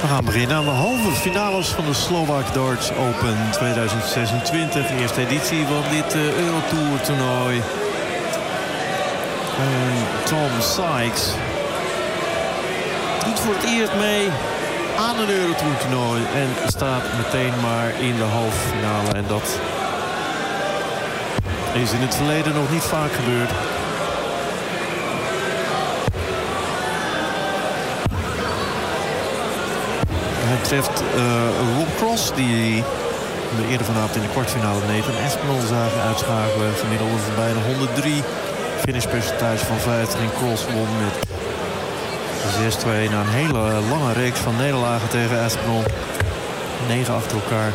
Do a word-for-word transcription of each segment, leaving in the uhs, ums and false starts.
We gaan beginnen aan de halve finales van de Slovak Darts Open tweeduizend zesentwintig. Eerste editie van dit uh, Eurotour toernooi. En Tom Sykes doet voor het eerst mee aan een Eurotour toernooi. En staat meteen maar in de halve finale. En dat is in het verleden nog niet vaak gebeurd. Hij treft uh, Rob Cross, die we eerder vanavond in de kwartfinale Nathan Aspinall zagen uitschakelen. Gemiddelde van bijna honderddrie. Finishpercentage van vijftig en Cross won met zes twee. Na een hele lange reeks van nederlagen tegen Aspinall. Negen achter elkaar.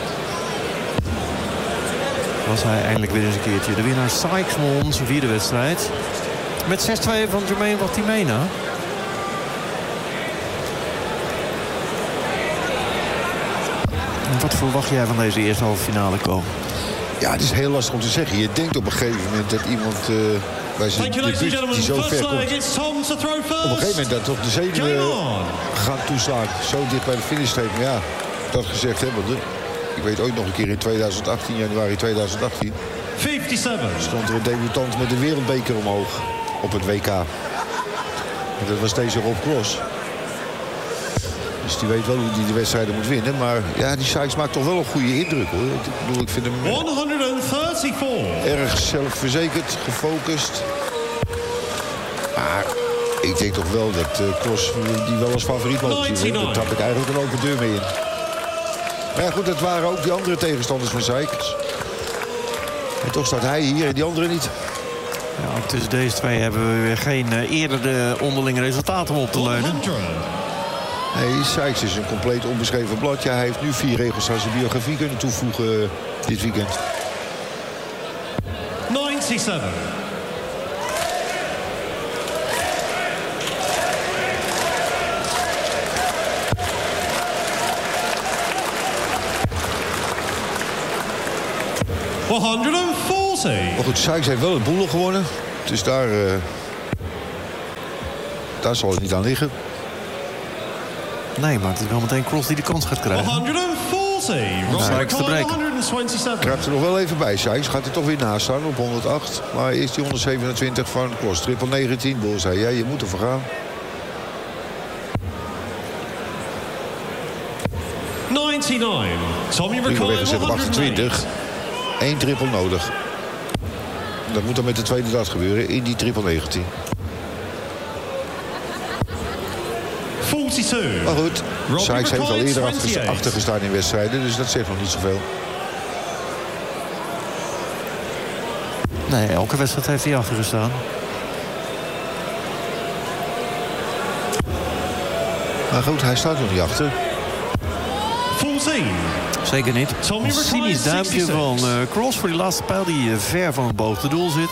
Was hij eindelijk weer eens een keertje. De winnaar Sykes won zijn vierde wedstrijd. Met zes twee van Jermaine Watimena. Wat verwacht jij van deze eerste halve finale komen? Ja, het is heel lastig om te zeggen. Je denkt op een gegeven moment dat iemand uh, bij zijn debuut die zo ver komt... op een gegeven moment dat toch de zenuwen gaan toeslaan. Zo dicht bij de finishstreep. Maar ja, dat gezegd hebbende. Ik weet ooit nog een keer in tweeduizend achttien, januari tweeduizend achttien... vijfenzeventig. Stond er een debutant met de wereldbeker omhoog op het W K. En dat was deze Rob Cross. Dus die weet wel hoe hij de wedstrijden moet winnen. Maar ja, die Sykes maakt toch wel een goede indruk, hoor. Ik bedoel, ik vind hem honderdvierentachtig. erg zelfverzekerd, gefocust. Maar ik denk toch wel dat uh, Cross die wel als favoriet mogen zien. Daar trap ik eigenlijk een open deur mee in. Maar ja, goed, dat waren ook die andere tegenstanders van Sykes. En toch staat hij hier en die andere niet. Ja, tussen deze twee hebben we weer geen uh, eerdere onderlinge resultaten om op te leunen. Nee, Sykes is een compleet onbeschreven blad. Ja, hij heeft nu vier regels aan zijn biografie kunnen toevoegen uh, dit weekend. negenennegentig. honderdveertig. Maar goed, Sykes heeft wel het boel gewonnen. Dus daar, uh, daar zal het niet aan liggen. Nee, maar het is wel meteen Cross die de kans gaat krijgen. honderdveertig. Sykes te breken. honderdzevenenzeventig. Krijgt er nog wel even bij. Sykes gaat er toch weer naast staan op honderdacht. Maar eerst die honderdzevenentwintig van Cross. Triple negentien. Bullseye. Ja, je moet er voor gaan. negenennegentig. Tommy Prima Ricard weggezet op achtentwintig. Eén triple nodig. Dat moet dan met de tweede dag gebeuren in die triple negentien. tweeënveertig. Maar goed, Sykes heeft al eerder achtergestaan in wedstrijden. Dus dat zegt nog niet zoveel. Nee, elke wedstrijd heeft hij achtergestaan. Maar goed, hij staat nog niet achter. veertien. Zeker niet. Een cynisch duimpje van uh, Cross voor die laatste pijl die uh, ver van het boven doel zit.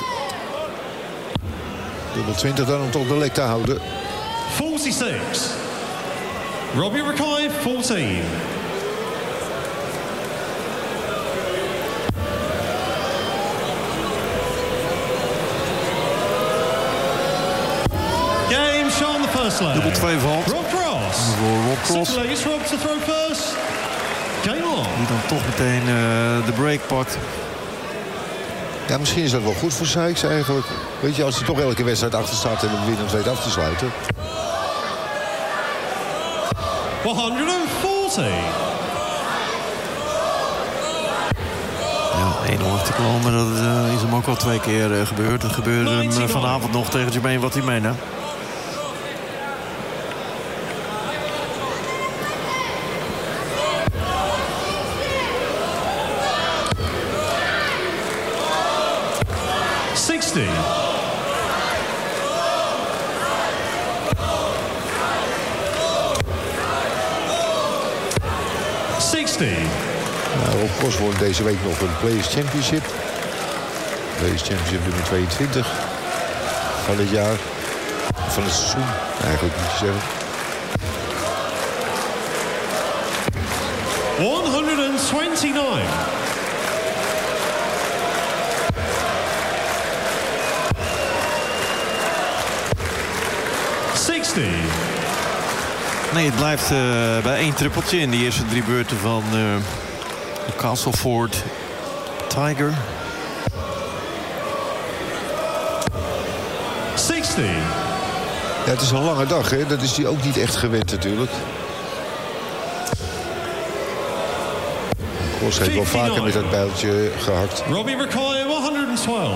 Dubbel twintig dan om toch de lek te houden. vierenzestig. Robbie Rakai, veertien. Game Sean the first leg. Dubbel twee valt. Rob Cross. Voor Rob Cross. Second leg is Rob to throw first. Game on. Die dan toch meteen uh, de break pakt. Ja, misschien is dat wel goed voor Sykes eigenlijk. Weet je, als hij toch elke wedstrijd achter staat en hem winnend weet af te sluiten. honderdveertig. Ja, één nul te komen, dat uh, is hem ook al twee keer uh, gebeurd. Dat gebeurde hem uh, vanavond nog tegen Jermaine Watimena. zestig. zestig. Nou, op Cross won deze week nog een Players Championship. Players Championship nummer tweeëntwintig van het jaar. Van het seizoen, eigenlijk moet je zeggen. honderdnegenentwintig. zestig. Nee, het blijft uh, bij één trippeltje in de eerste drie beurten van uh, de Castleford Tiger. zestig. Ja, het is een lange dag, hè? Dat is hij ook niet echt gewend natuurlijk. Cross heeft wel vaker met dat bijltje gehakt. Robbie McCoy, honderdtwaalf.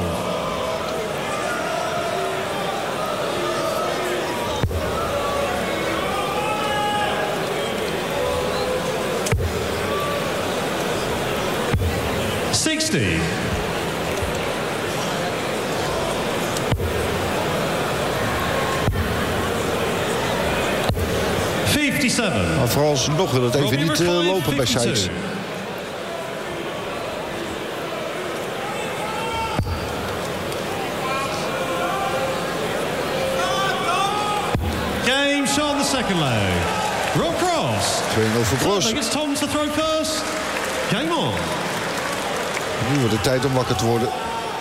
zestig. vijfenzeventig. Maar vooralsnog wil het even niet uh, lopen bij Sykes. Game Sean the second leg. Rob Cross. twee nul voor Cross. It's Tom to throw first. Game on. Nu wordt het tijd om wakker te worden.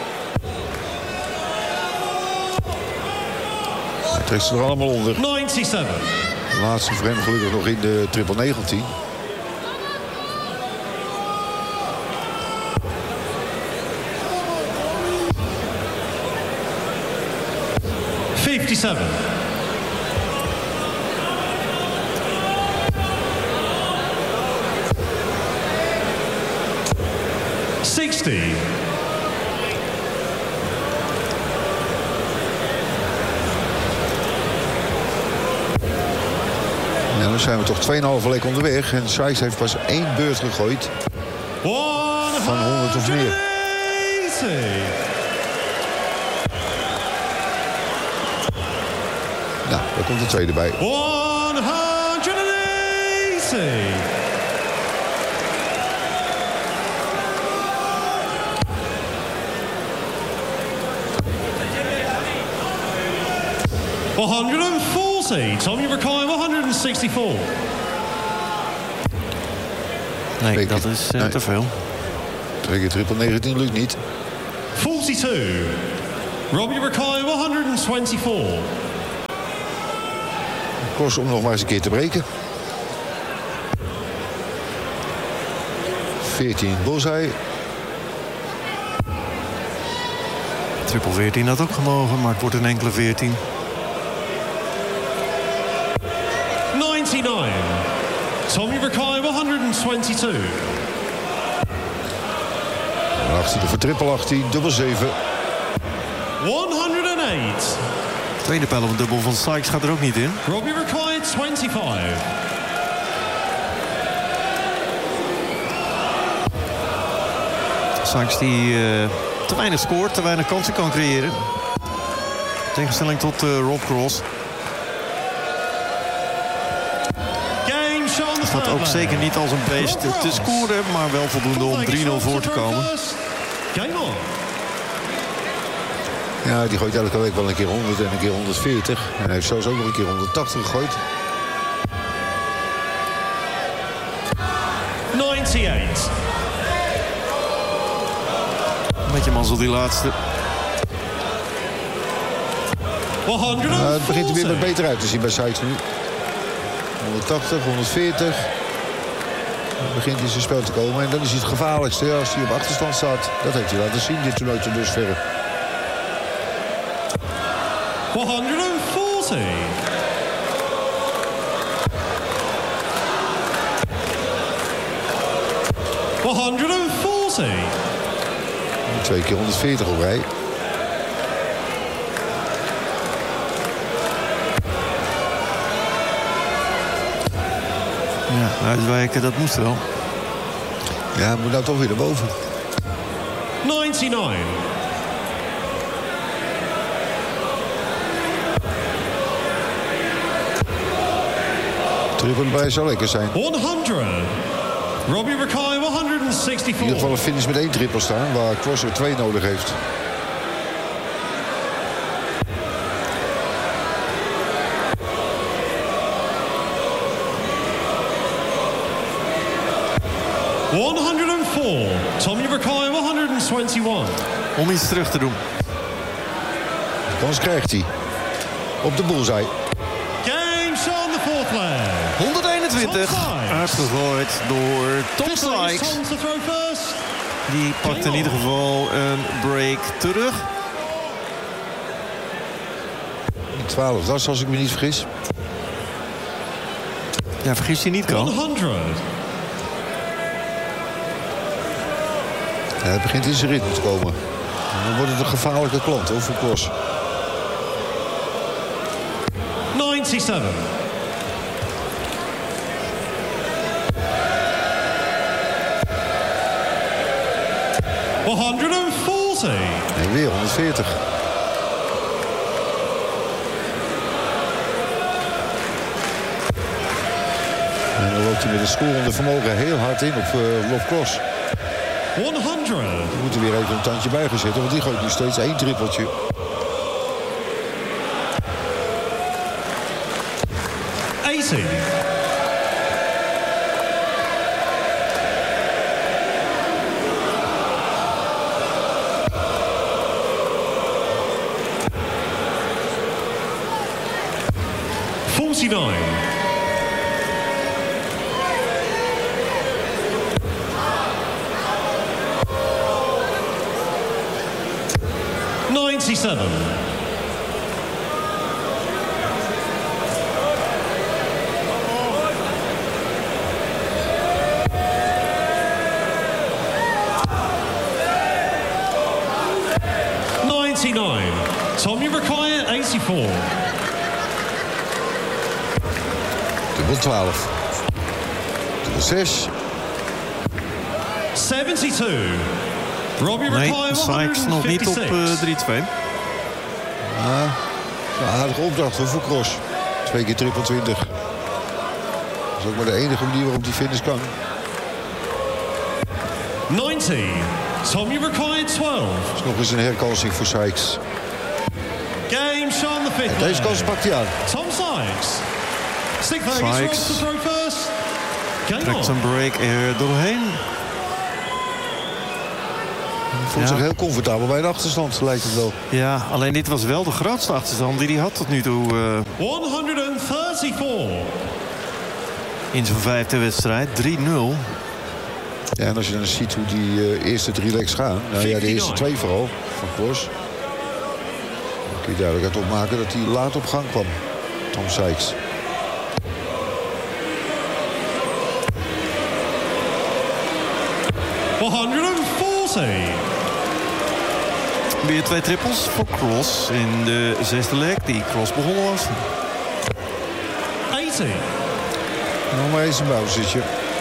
Hij trekt ze er allemaal onder. negenennegentig. De laatste voor hem gelukkig nog in de triple negentien. vijfenzeventig. zestig. Ja, dan zijn we toch twee komma vijf week onderweg. En Sykes heeft pas één beurt gegooid. Van honderd of meer. Nou, daar komt de tweede bij. honderdtachtig. honderdveertig. Tommy McCoy, honderdvierenzestig. Nee, Twee dat keer. is uh, Nee. te veel. Twee keer triple negentien lukt niet. forty-two. Robbie McCoy, honderdvierentwintig. Kost om nog maar eens een keer te breken. veertien bullseye. Triple veertien had ook gemogen, maar het wordt een enkele veertien. ninety-nine. Tommy McCoy, honderdtweeëntwintig. achttien voor triple achttien, dubbel zeven. honderdacht. Tweede pijl op een dubbel van Sykes gaat er ook niet in. Robbie McCoy, vijfentwintig. Sykes die uh, te weinig scoort, te weinig kansen kan creëren. In tegenstelling tot uh, Rob Cross. Game Sean the Staat ook zeker niet als een beest te scoren, maar wel voldoende om drie nul voor te komen. Game on. Ja, die gooit elke week wel een keer honderd en een keer honderdveertig. En hij heeft zelfs ook nog een keer honderdtachtig gegooid. negenennegentig. Een beetje mazzel die laatste. Uh, het begint er weer wat beter uit te zien bij Sykes nu. honderdtachtig, honderdveertig. Het begint in zijn spel te komen. En dan is hij het gevaarlijkste ja, als hij op achterstand staat. Dat heeft hij laten zien, dit toernooi tot dusverre. honderdveertig. honderdveertig. Twee keer honderdveertig op rij. Ja, uitwijken, dat moest wel. Ja, hij moet nou toch weer naar boven. negenennegentig. Triple erbij zou lekker zijn. honderd. Robbie McCoy, honderdvierenzestig. In ieder geval een finish met één triple staan, waar Cross er twee nodig heeft. honderdvier. Tommy McCoy, honderdeenentwintig. Om iets terug te doen. De kans krijgt hij. Op de bullseye. Game Sean the fourth leg. tweeëntwintig. Uitgegooid door Tom Sykes. Die pakt in ieder geval een break terug. twaalf, dat is als ik me niet vergis. Ja, vergis je niet, kan. honderd. Ja, het begint in zijn ritme te komen. Dan wordt het een gevaarlijke klant, hoor, voor Cross. negenennegentig. honderdveertig. En weer honderdveertig. En dan loopt hij met een scorende vermogen heel hard in op uh, Rob Cross. honderd. We moeten weer even een tandje bij gaan zetten, want die gooit nu steeds één trippeltje. tachtig. forty-nine. ninety-seven. ninety-nine. Tommy Rakaya, eighty-four. Dubbel twaalf. Dubbel zes. seventy-two. Robbie Nee, Rakaya, Sykes nog niet op uh, drie twee. Ja, een aardige opdracht hoor, voor Cross. Twee keer triple twintig. Dat is ook maar de enige manier waarop die finish kan. ninety. Tommy Rakaya, twaalf. Dat is nog eens een herkansing voor Sykes. Game Sean the fifth. Deze kans pakt hij aan. Tom Sykes. Stick Sykes. Vegas to throw first. Game Trekt on. zijn break er doorheen. Voelt Ja. zich heel comfortabel bij de achterstand, lijkt het wel. Ja, alleen dit was wel de grootste achterstand die hij had tot nu toe uh, honderdvierentachtig. in zijn vijfde wedstrijd. drie nul. Ja, en als je dan ziet hoe die uh, eerste drie legs gaan. Nou ja, de eerste twee vooral, van Cross. Dan kun je duidelijk uit opmaken dat hij laat op gang kwam. Tom Sykes. honderdveertig. Weer twee trippels voor Cross in de zesde leg die Cross begonnen was. tachtig. Nog maar eens een bouwzitje.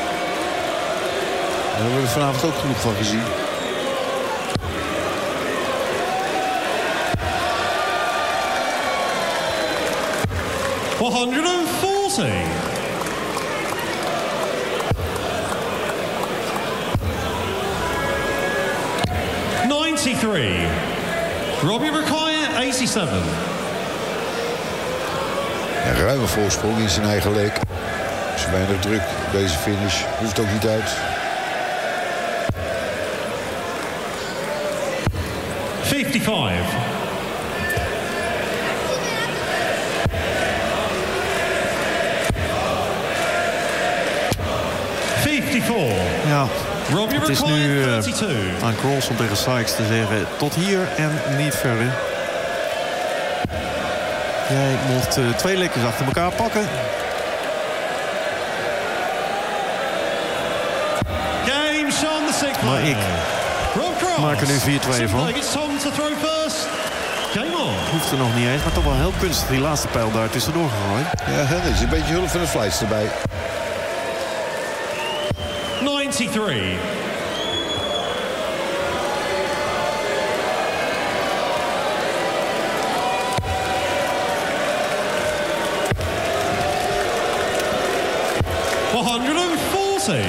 Daar hebben we er vanavond ook genoeg van gezien. honderdveertig. ninety-three. Robbie Rakaya, eighty-seven. Een ruime voorsprong in zijn eigen leg. Is weinig druk op deze finish. Hoeft ook niet uit. fifty-five. fifty-four. Ja, Robbie het is Rakaya, nu uh, thirty-two. aan Cross om tegen Sykes te zeggen tot hier en niet verder. Jij mocht uh, twee lekkers achter elkaar pakken. Game Sean the sixth. Maar ik Rob Cross. maak er nu vier twee van. It's Tom to throw first. Game on. Hoeft er nog niet eens, maar toch wel heel kunstig die laatste pijl daar tussendoor gegooid. Ja, er is een beetje hulp van de flights erbij. ninety-three. honderdveertig.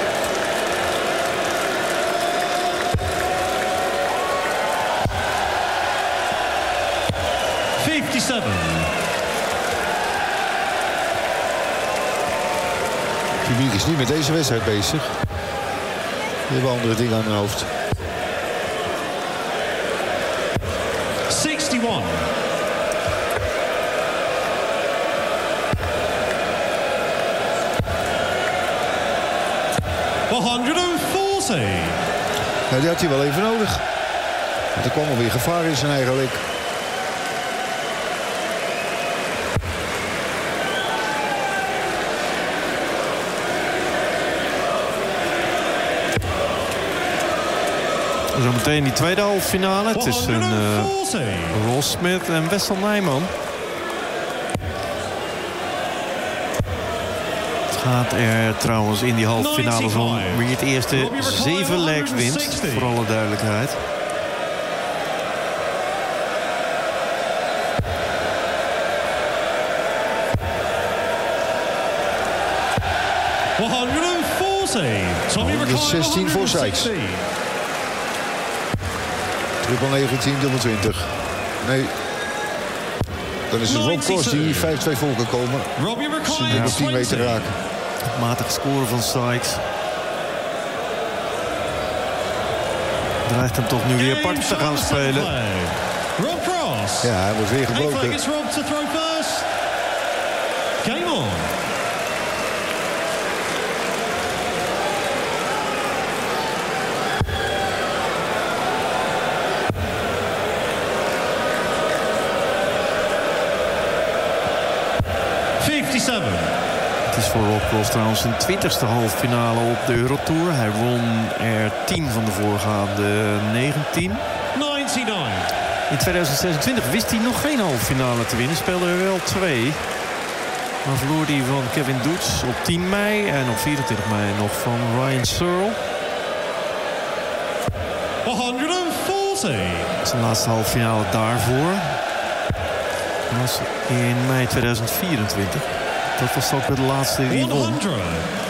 fifty-seven. Het publiek is niet met deze wedstrijd bezig. Die hebben andere dingen aan hun hoofd. sixty-one. honderdveertig. Ja, die had hij wel even nodig. Want er kwam alweer gevaar in zijn eigen lek. Zometeen die tweede halve finale tussen uh, Ross Smith en Wessel Nijman. Het gaat er trouwens in die halve finale om wie het eerste zeven legs wint. Voor alle duidelijkheid. honderdzestien voor Sykes. Triple negentien, dubbel twintig. Nee. Dan is het Rob Cross die vijf twee voor kan komen. Ze dubbel tien meter raken. Matige score van Sykes. Dreigt hem toch nu weer apart te gaan spelen. Rob Cross. Ja, hij wordt weer gebroken. Rob to throw first. Game on. Het is voor Rob Cross trouwens zijn twintigste halve finale op de Eurotour. Hij won er tien van de voorgaande negentien. In tweeduizend zesentwintig wist hij nog geen halve finale te winnen. Speelde er wel twee. Maar verloor hij van Kevin Doets op tien mei. En op vierentwintig mei nog van Ryan Searle. honderdveertig. Zijn laatste halve finale daarvoor was in mei tweeduizend vierentwintig. Dat was ook de laatste die won.